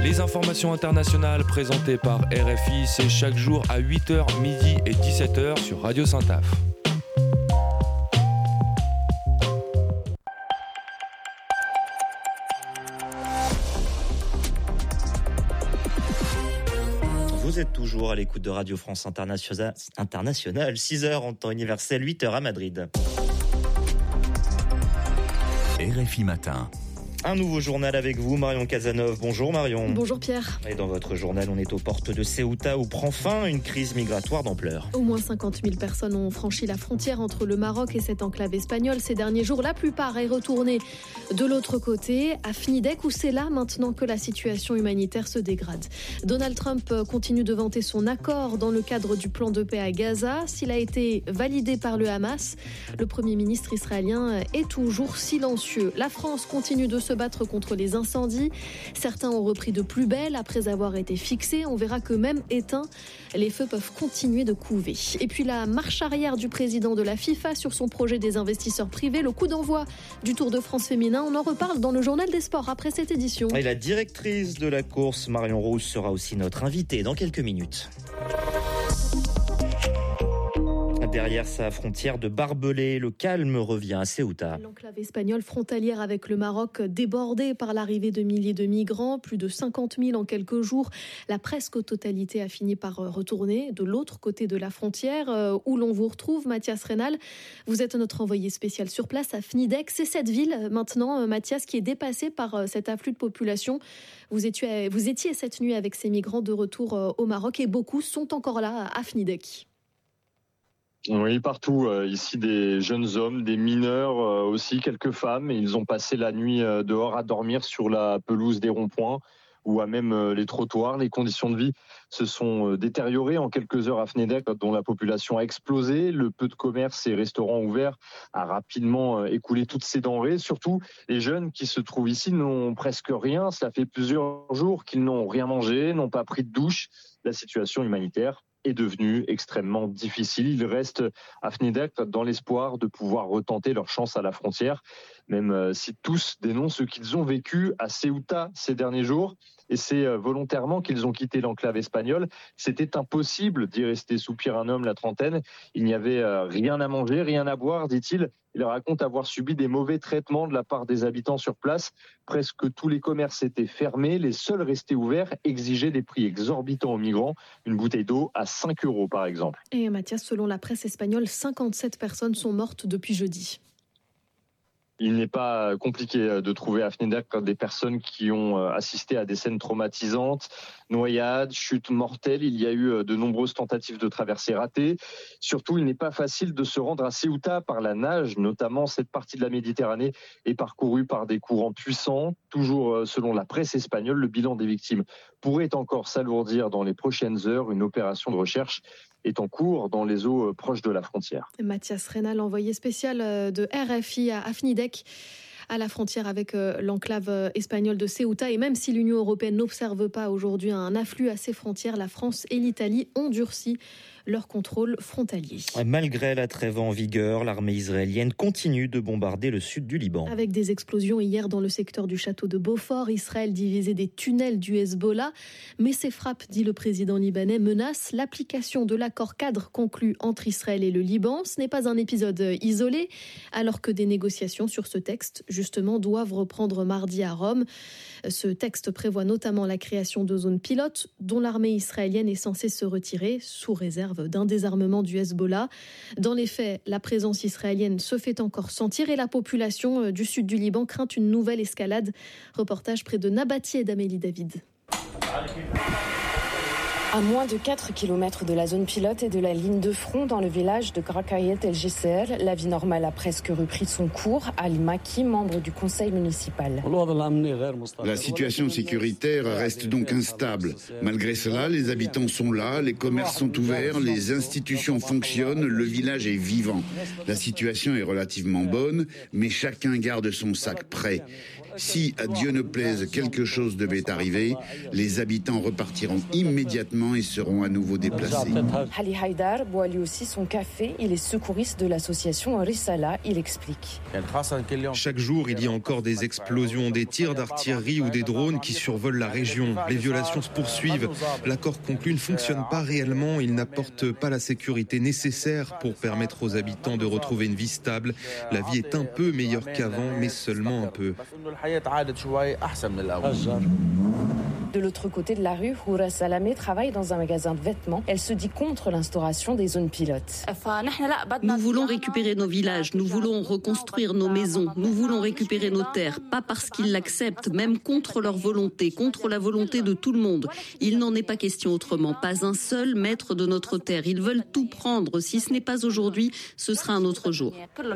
Les informations internationales présentées par RFI, c'est chaque jour à 8h, midi et 17h sur Radio Saint-Af. Vous êtes toujours à l'écoute de Radio France Internationale, 6h en temps universel, 8h à Madrid. RFI Matin. Un nouveau journal avec vous, Marion Cazeneuve. Bonjour Marion. Bonjour Pierre. Et dans votre journal, on est aux portes de Ceuta où prend fin une crise migratoire d'ampleur. Au moins 50 000 personnes ont franchi la frontière entre le Maroc et cette enclave espagnole ces derniers jours. La plupart est retournée de l'autre côté, à Fnidek, où c'est là maintenant que la situation humanitaire se dégrade. Donald Trump continue de vanter son accord dans le cadre du plan de paix à Gaza. S'il a été validé par le Hamas, le Premier ministre israélien est toujours silencieux. La France continue de se battre contre les incendies. Certains ont repris de plus belle après avoir été fixés. On verra que même éteints, les feux peuvent continuer de couver. Et puis la marche arrière du président de la FIFA sur son projet des investisseurs privés, le coup d'envoi du Tour de France féminin. On en reparle dans le journal des sports après cette édition. Et la directrice de la course, Marion Rousse, sera aussi notre invitée dans quelques minutes. Derrière sa frontière de barbelés, le calme revient à Ceuta. L'enclave espagnole frontalière avec le Maroc débordée par l'arrivée de milliers de migrants, plus de 50 000 en quelques jours. La presque totalité a fini par retourner de l'autre côté de la frontière où l'on vous retrouve, Mathias Reynal. Vous êtes notre envoyé spécial sur place à Fnidek. C'est cette ville maintenant, Mathias, qui est dépassée par cet afflux de population. Vous étiez cette nuit avec ces migrants de retour au Maroc et beaucoup sont encore là à Fnidek. Oui, partout. Ici, des jeunes hommes, des mineurs aussi, quelques femmes. Et ils ont passé la nuit dehors à dormir sur la pelouse des ronds-points ou à même les trottoirs. Les conditions de vie se sont détériorées en quelques heures à Fnidek, dont la population a explosé. Le peu de commerces et restaurants ouverts a rapidement écoulé toutes ces denrées. Surtout, les jeunes qui se trouvent ici n'ont presque rien. Cela fait plusieurs jours qu'ils n'ont rien mangé, n'ont pas pris de douche. La situation humanitaire est devenue extrêmement difficile. Ils restent à Fnidek dans l'espoir de pouvoir retenter leur chance à la frontière, même si tous dénoncent ce qu'ils ont vécu à Ceuta ces derniers jours. Et c'est volontairement qu'ils ont quitté l'enclave espagnole. C'était impossible d'y rester, soupire un homme, la trentaine. Il n'y avait rien à manger, rien à boire, dit-il. Il raconte avoir subi des mauvais traitements de la part des habitants sur place. Presque tous les commerces étaient fermés. Les seuls restés ouverts exigeaient des prix exorbitants aux migrants. Une bouteille d'eau à 5 € par exemple. Et Mathias, selon la presse espagnole, 57 personnes sont mortes depuis jeudi. Il n'est pas compliqué de trouver à Fnidek des personnes qui ont assisté à des scènes traumatisantes, noyades, chutes mortelles. Il y a eu de nombreuses tentatives de traversée ratées. Surtout, il n'est pas facile de se rendre à Ceuta par la nage, notamment cette partie de la Méditerranée est parcourue par des courants puissants. Toujours selon la presse espagnole, le bilan des victimes pourrait encore s'alourdir dans les prochaines heures. Une opération de recherche est en cours dans les eaux proches de la frontière. Mathias Reynal, envoyé spécial de RFI à Fnidek, à la frontière avec l'enclave espagnole de Ceuta. Et même si l'Union européenne n'observe pas aujourd'hui un afflux à ses frontières, la France et l'Italie ont durci leur contrôle frontalier. Malgré la trêve en vigueur, l'armée israélienne continue de bombarder le sud du Liban. Avec des explosions hier dans le secteur du château de Beaufort, Israël divisait des tunnels du Hezbollah. Mais ces frappes, dit le président libanais, menacent l'application de l'accord cadre conclu entre Israël et le Liban. Ce n'est pas un épisode isolé, alors que des négociations sur ce texte, justement, doivent reprendre mardi à Rome. Ce texte prévoit notamment la création de zones pilotes dont l'armée israélienne est censée se retirer sous réserve d'un désarmement du Hezbollah. Dans les faits, la présence israélienne se fait encore sentir et la population du sud du Liban craint une nouvelle escalade. Reportage près de Nabatieh d'Amélie David. À moins de 4 km de la zone pilote et de la ligne de front dans le village de Grakayet El Jisr, la vie normale a presque repris son cours. Ali Maki, membre du conseil municipal. La situation sécuritaire reste donc instable. Malgré cela, les habitants sont là, les commerces sont ouverts, les institutions fonctionnent, le village est vivant. La situation est relativement bonne, mais chacun garde son sac prêt. Si, à Dieu ne plaise, quelque chose devait arriver, les habitants repartiront immédiatement et seront à nouveau déplacés. Ali Haïdar boit lui aussi son café. Il est secouriste de l'association Risala. Il explique. Chaque jour, il y a encore des explosions, des tirs d'artillerie ou des drones qui survolent la région. Les violations se poursuivent. L'accord conclu ne fonctionne pas réellement. Il n'apporte pas la sécurité nécessaire pour permettre aux habitants de retrouver une vie stable. La vie est un peu meilleure qu'avant, mais seulement un peu. De l'autre côté de la rue, Houra Salamé travaille dans un magasin de vêtements. Elle se dit contre l'instauration des zones pilotes. Nous voulons récupérer nos villages, nous voulons reconstruire nos maisons, nous voulons récupérer nos terres, pas parce qu'ils l'acceptent, même contre leur volonté, contre la volonté de tout le monde. Il n'en est pas question autrement, pas un seul maître de notre terre. Ils veulent tout prendre. Si ce n'est pas aujourd'hui, ce sera un autre jour.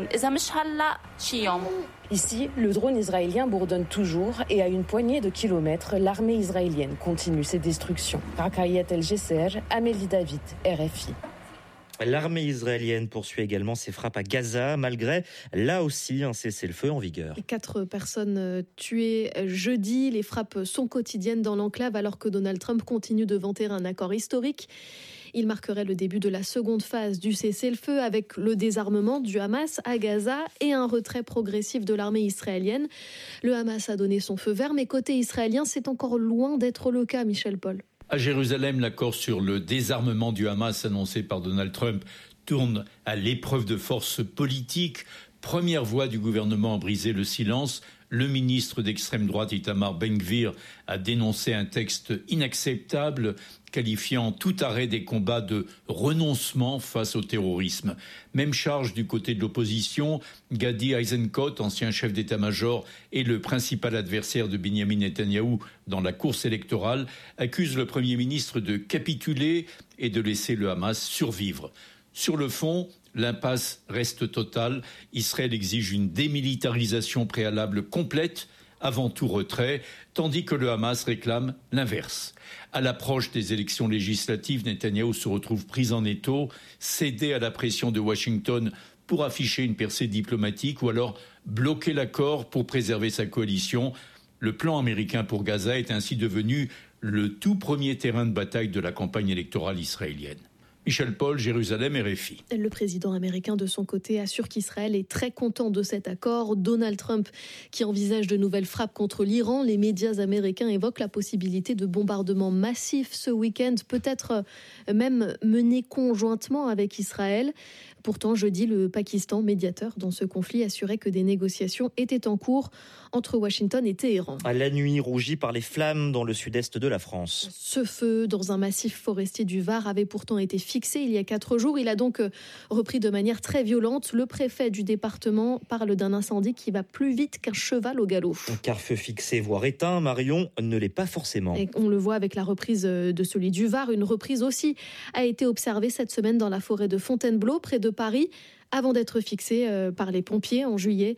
Ici, le drone israélien bourdonne toujours et à une poignée de kilomètres, l'armée israélienne continue ses destructions. Rakayet El-Jesser, Amélie David, RFI. L'armée israélienne poursuit également ses frappes à Gaza, malgré, là aussi, un cessez-le-feu en vigueur. 4 personnes tuées jeudi. Les frappes sont quotidiennes dans l'enclave alors que Donald Trump continue de vanter un accord historique. Il marquerait le début de la seconde phase du cessez-le-feu avec le désarmement du Hamas à Gaza et un retrait progressif de l'armée israélienne. Le Hamas a donné son feu vert, mais côté israélien, c'est encore loin d'être le cas, Michel Paul. À Jérusalem, l'accord sur le désarmement du Hamas annoncé par Donald Trump tourne à l'épreuve de force politique. Première voix du gouvernement à briser le silence. Le ministre d'extrême droite Itamar Ben-Gvir a dénoncé un texte inacceptable, qualifiant tout arrêt des combats de renoncement face au terrorisme. Même charge du côté de l'opposition. Gadi Eisenkot, ancien chef d'état-major et le principal adversaire de Benyamin Netanyahou dans la course électorale, accuse le Premier ministre de capituler et de laisser le Hamas survivre. Sur le fond, l'impasse reste totale. Israël exige une démilitarisation préalable complète avant tout retrait, tandis que le Hamas réclame l'inverse. À l'approche des élections législatives, Netanyahou se retrouve pris en étau, cédé à la pression de Washington pour afficher une percée diplomatique ou alors bloquer l'accord pour préserver sa coalition. Le plan américain pour Gaza est ainsi devenu le tout premier terrain de bataille de la campagne électorale israélienne. Michel Paul, Jérusalem, RFI. Le président américain, de son côté, assure qu'Israël est très content de cet accord. Donald Trump, qui envisage de nouvelles frappes contre l'Iran, les médias américains évoquent la possibilité de bombardements massifs ce week-end, peut-être même menés conjointement avec Israël. Pourtant, jeudi, le Pakistan, médiateur dans ce conflit, assurait que des négociations étaient en cours entre Washington et Téhéran. À la nuit, rougie par les flammes dans le sud-est de la France. Ce feu dans un massif forestier du Var avait pourtant été fixé il y a 4 jours. Il a donc repris de manière très violente. Le préfet du département parle d'un incendie qui va plus vite qu'un cheval au galop. Car feu fixé, voire éteint, Marion ne l'est pas forcément. Et on le voit avec la reprise de celui du Var. Une reprise aussi a été observée cette semaine dans la forêt de Fontainebleau, près de Paris, avant d'être fixé par les pompiers en juillet.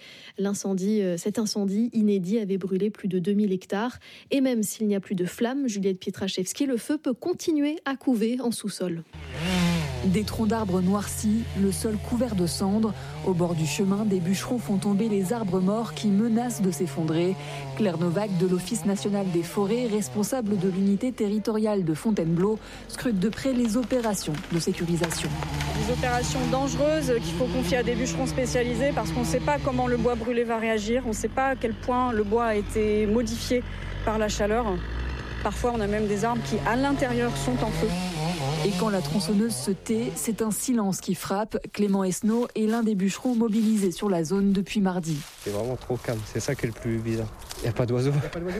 Cet incendie inédit avait brûlé plus de 2000 hectares. Et même s'il n'y a plus de flammes, Juliette Pietraszewski, le feu peut continuer à couver en sous-sol. Des troncs d'arbres noircis, le sol couvert de cendres. Au bord du chemin, des bûcherons font tomber les arbres morts qui menacent de s'effondrer. Claire Novak de l'Office national des forêts, responsable de l'unité territoriale de Fontainebleau, scrute de près les opérations de sécurisation. Des opérations dangereuses qu'il faut confier à des bûcherons spécialisés parce qu'on ne sait pas comment le bois brûlé va réagir, on ne sait pas à quel point le bois a été modifié par la chaleur. Parfois, on a même des arbres qui, à l'intérieur, sont en feu. Et quand la tronçonneuse se tait, c'est un silence qui frappe. Clément Esnault est l'un des bûcherons mobilisés sur la zone depuis mardi. C'est vraiment trop calme, c'est ça qui est le plus bizarre. Il n'y a pas d'oiseaux.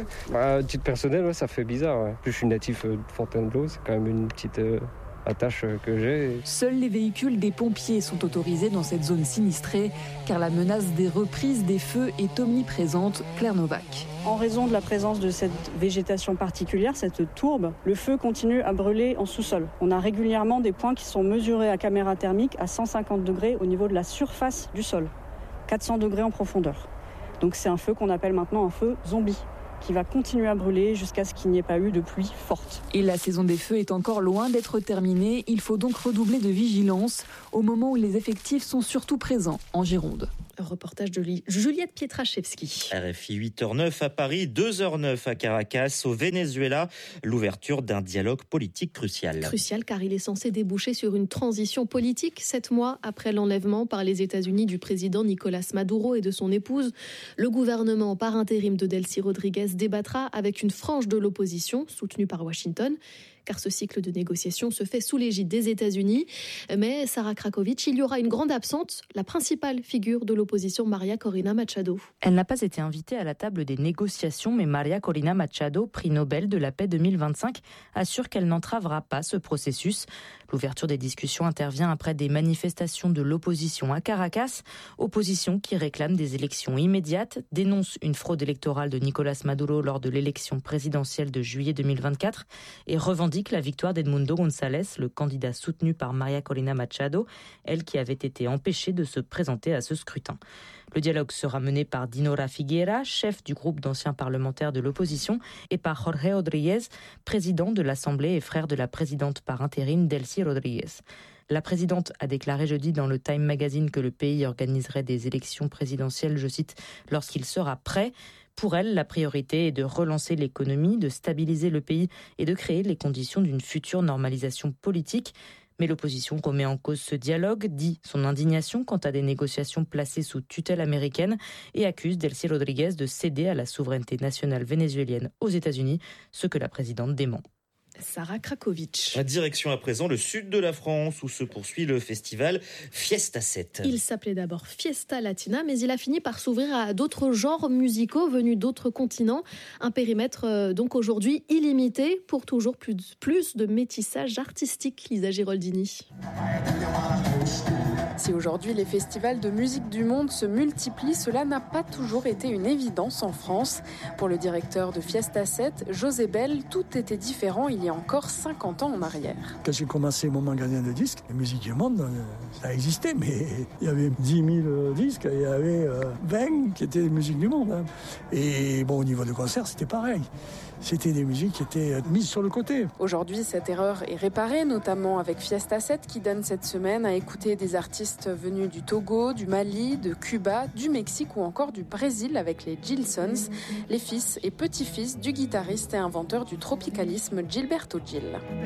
À titre personnel, ouais, ça fait bizarre. Ouais. Plus je suis natif de Fontainebleau, c'est quand même une petite attache que j'ai. Seuls les véhicules des pompiers sont autorisés dans cette zone sinistrée, car la menace des reprises des feux est omniprésente. Claire Novak. En raison de la présence de cette végétation particulière, cette tourbe, le feu continue à brûler en sous-sol. On a régulièrement des points qui sont mesurés à caméra thermique à 150 degrés au niveau de la surface du sol, 400 degrés en profondeur. Donc c'est un feu qu'on appelle maintenant un feu zombie, qui va continuer à brûler jusqu'à ce qu'il n'y ait pas eu de pluie forte. Et la saison des feux est encore loin d'être terminée. Il faut donc redoubler de vigilance au moment où les effectifs sont surtout présents en Gironde. Un reportage de Juliette Pietraszewski. RFI 8h09 à Paris, 2h09 à Caracas, au Venezuela. L'ouverture d'un dialogue politique crucial. Crucial car il est censé déboucher sur une transition politique 7 mois après l'enlèvement par les États-Unis du président Nicolás Maduro et de son épouse. Le gouvernement par intérim de Delcy Rodríguez débattra avec une frange de l'opposition soutenue par Washington. Car ce cycle de négociations se fait sous l'égide des États-Unis. Mais Sarah Krakowicz, il y aura une grande absente, la principale figure de l'opposition, Maria Corina Machado. Elle n'a pas été invitée à la table des négociations, mais Maria Corina Machado, prix Nobel de la paix 2025, assure qu'elle n'entravera pas ce processus. L'ouverture des discussions intervient après des manifestations de l'opposition à Caracas, opposition qui réclame des élections immédiates, dénonce une fraude électorale de Nicolás Maduro lors de l'élection présidentielle de juillet 2024 et revendique la victoire d'Edmundo González, le candidat soutenu par Maria Corina Machado, elle qui avait été empêchée de se présenter à ce scrutin. Le dialogue sera mené par Dinora Figueira, chef du groupe d'anciens parlementaires de l'opposition, et par Jorge Rodríguez, président de l'Assemblée et frère de la présidente par intérim Delcy Rodríguez. La présidente a déclaré jeudi dans le Time Magazine que le pays organiserait des élections présidentielles, je cite, « lorsqu'il sera prêt ». Pour elle, la priorité est de relancer l'économie, de stabiliser le pays et de créer les conditions d'une future normalisation politique. Mais l'opposition remet en cause ce dialogue, dit son indignation quant à des négociations placées sous tutelle américaine et accuse Delcy Rodríguez de céder à la souveraineté nationale vénézuélienne aux États-Unis, ce que la présidente dément. Sarah Krakowicz. La direction à présent le sud de la France où se poursuit le festival Fiesta 7. Il s'appelait d'abord Fiesta Latina, mais il a fini par s'ouvrir à d'autres genres musicaux venus d'autres continents. Un périmètre donc aujourd'hui illimité pour toujours plus de métissage artistique, Lisa Giraldini. Si aujourd'hui les festivals de musique du monde se multiplient, cela n'a pas toujours été une évidence en France. Pour le directeur de Fiesta 7, José Bell, tout était différent il y a encore 50 ans en arrière. Quand j'ai commencé mon magasin de disques, la musique du monde, ça existait, mais il y avait 10 000 disques, il y avait 20 qui étaient musique du monde. Et bon, au niveau de concert, c'était pareil. C'était des musiques qui étaient mises sur le côté. Aujourd'hui, cette erreur est réparée, notamment avec Fiesta 7 qui donne cette semaine à écouter des artistes venus du Togo, du Mali, de Cuba, du Mexique ou encore du Brésil avec les Gilsons, les fils et petits-fils du guitariste et inventeur du tropicalisme Gilberto Gil.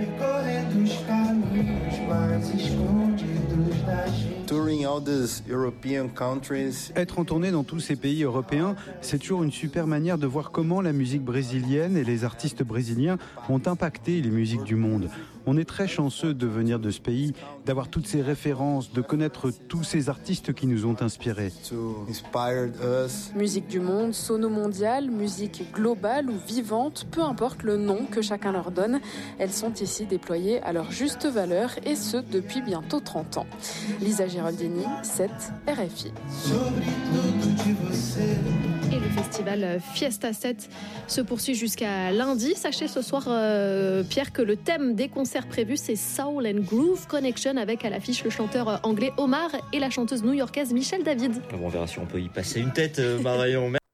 Être en tournée dans tous ces pays européens, c'est toujours une super manière de voir comment la musique brésilienne et les artistes brésiliens ont impacté les musiques du monde. On est très chanceux de venir de ce pays, d'avoir toutes ces références, de connaître tous ces artistes qui nous ont inspirés. Musique du monde, sono mondiale, musique globale ou vivante, peu importe le nom que chacun leur donne, elles sont ici déployées à leur juste valeur et ce depuis bientôt 30 ans. Lisa Giraldini, 7, RFI. Et le festival Fiesta 7 se poursuit jusqu'à lundi. Sachez ce soir, Pierre, que le thème des concerts prévus, c'est Soul and Groove Connection, avec à l'affiche le chanteur anglais Omar et la chanteuse new-yorkaise Michelle David. On verra si on peut y passer une tête, Marion.